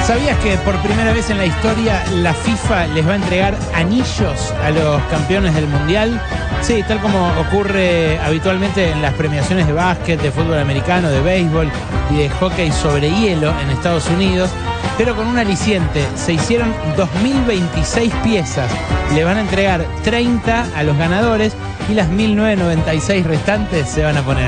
¿Sabías que por primera vez en la historia la FIFA les va a entregar anillos a los campeones del Mundial? Sí, tal como ocurre habitualmente en las premiaciones de básquet, de fútbol americano, de béisbol y de hockey sobre hielo en Estados Unidos, pero con un aliciente. Se hicieron 2026 piezas. Le van a entregar 30 a los ganadores y las 1996 restantes se van a poner